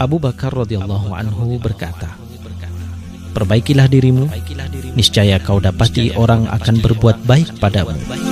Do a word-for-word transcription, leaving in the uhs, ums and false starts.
Abu Bakar radhiyallahu anhu berkata, "Perbaikilah dirimu, niscaya kau dapati orang akan berbuat baik padamu.